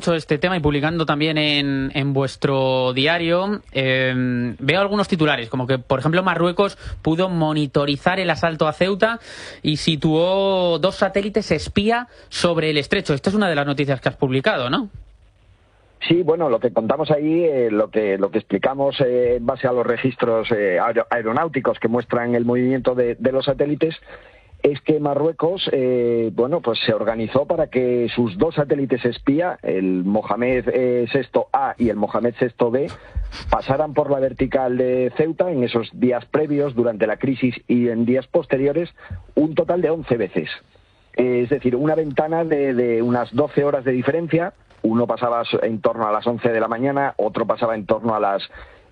mucho este tema y publicando también en vuestro diario, veo algunos titulares, como que, por ejemplo, Marruecos pudo monitorizar el asalto a Ceuta y situó 2 satélites espía sobre el estrecho. Esta es una de las noticias que has publicado, ¿no? Sí, bueno, lo que contamos ahí, lo que explicamos en base a los registros aeronáuticos que muestran el movimiento de los satélites, es que Marruecos, pues se organizó para que sus 2 satélites espía, el Mohamed VI-A y el Mohamed VI-B, pasaran por la vertical de Ceuta en esos días previos, durante la crisis y en días posteriores, un total de 11 veces. Es decir, una ventana de unas 12 horas de diferencia. Uno pasaba en torno a las 11 de la mañana, otro pasaba en torno a las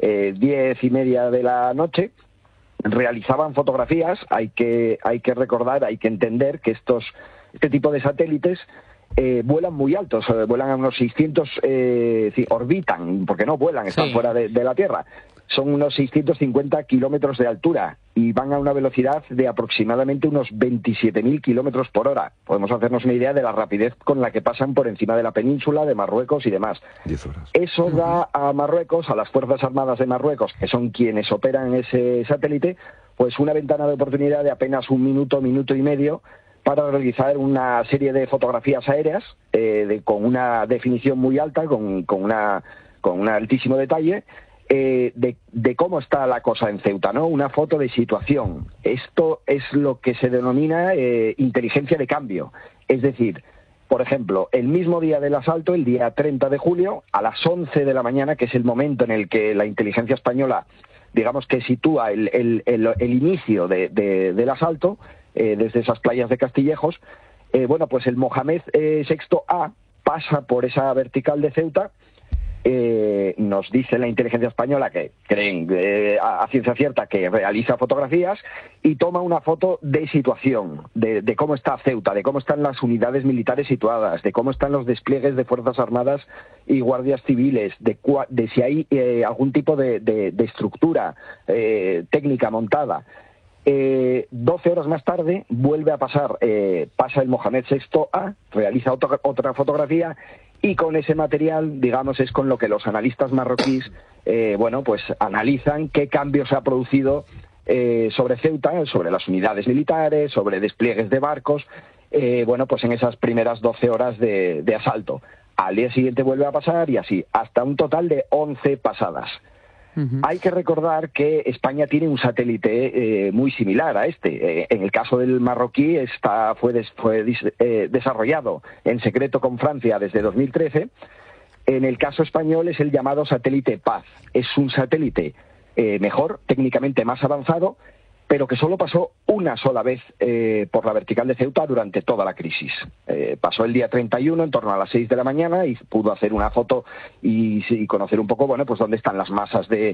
10:30 de la noche. Realizaban fotografías. Hay que recordar, hay que entender que este tipo de satélites vuelan muy altos, vuelan a unos 600, orbitan, porque no vuelan, están fuera de la Tierra. Son unos 650 kilómetros de altura y van a una velocidad de aproximadamente unos 27.000 kilómetros por hora. Podemos hacernos una idea de la rapidez con la que pasan por encima de la península, de Marruecos y demás. 10 horas. Eso da a Marruecos, a las Fuerzas Armadas de Marruecos, que son quienes operan ese satélite, pues una ventana de oportunidad de apenas un minuto, minuto y medio, para realizar una serie de fotografías aéreas con una definición muy alta, con un altísimo detalle, de cómo está la cosa en Ceuta, ¿no? Una foto de situación. Esto es lo que se denomina inteligencia de cambio. Es decir, por ejemplo, el mismo día del asalto, el día 30 de julio, a las 11 de la mañana, que es el momento en el que la inteligencia española, digamos que sitúa el inicio del asalto, desde esas playas de Castillejos, pues el Mohamed VI-A pasa por esa vertical de Ceuta. Nos dice la inteligencia española que creen a ciencia cierta que realiza fotografías y toma una foto de situación, de cómo está Ceuta, de cómo están las unidades militares situadas, de cómo están los despliegues de Fuerzas Armadas y Guardias Civiles, de si hay algún tipo de estructura técnica montada. 12 horas más tarde vuelve a pasar, pasa el Mohamed VI-A, realiza otra fotografía, y con ese material, digamos, es con lo que los analistas marroquíes, pues analizan qué cambio se ha producido sobre Ceuta, sobre las unidades militares, sobre despliegues de barcos, pues en esas primeras 12 horas de asalto. Al día siguiente vuelve a pasar y así, hasta un total de 11 pasadas. Hay que recordar que España tiene un satélite muy similar a este. En el caso del marroquí fue desarrollado en secreto con Francia desde 2013. En el caso español es el llamado satélite Paz. Es un satélite mejor, técnicamente más avanzado, pero que solo pasó una sola vez por la vertical de Ceuta durante toda la crisis. Pasó el día 31 en torno a las 6 de la mañana y pudo hacer una foto y conocer un poco, pues dónde están las masas de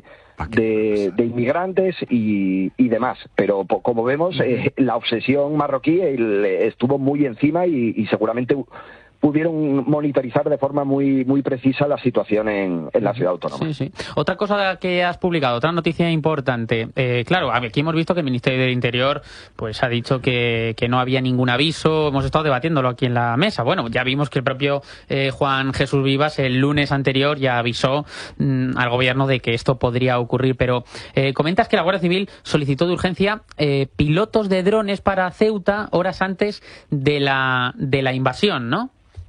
inmigrantes y demás. Pero como vemos, la obsesión marroquí estuvo muy encima y seguramente pudieron monitorizar de forma muy precisa la situación en la ciudad autónoma. Sí. Otra cosa que has publicado, otra noticia importante. Claro, aquí hemos visto que el Ministerio del Interior pues ha dicho que no había ningún aviso. Hemos estado debatiéndolo aquí en la mesa. Bueno, ya vimos que el propio Juan Jesús Vivas el lunes anterior ya avisó al gobierno de que esto podría ocurrir. Pero comentas que la Guardia Civil solicitó de urgencia pilotos de drones para Ceuta horas antes de la invasión, ¿no?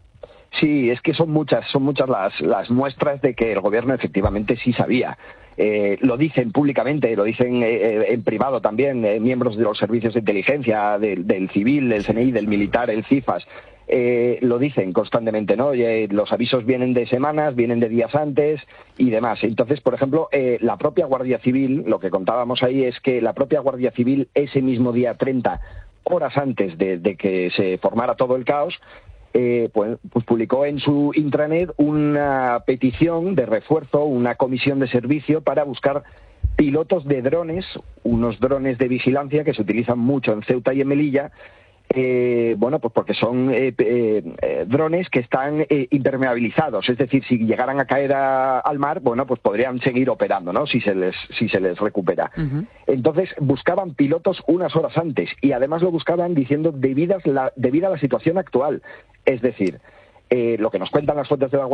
Sí, es que son muchas las muestras de que el gobierno efectivamente sí sabía. Lo dicen públicamente, lo dicen en privado también, miembros de los servicios de inteligencia, del civil, del CNI, del militar, el CIFAS. Lo dicen constantemente, ¿no? Los avisos vienen de semanas, vienen de días antes y demás. Entonces, por ejemplo, la propia Guardia Civil, lo que contábamos ahí es que la propia Guardia Civil ese mismo día 30, horas antes de que se formara todo el caos, pues publicó en su intranet una petición de refuerzo, una comisión de servicio para buscar pilotos de drones, unos drones de vigilancia que se utilizan mucho en Ceuta y en Melilla, pues porque son drones que están impermeabilizados, es decir, si llegaran a caer al mar, pues podrían seguir operando, ¿no? Si se les recupera. Entonces buscaban pilotos unas horas antes y además lo buscaban diciendo debido a la situación actual, es decir, lo que nos cuentan las fuentes de la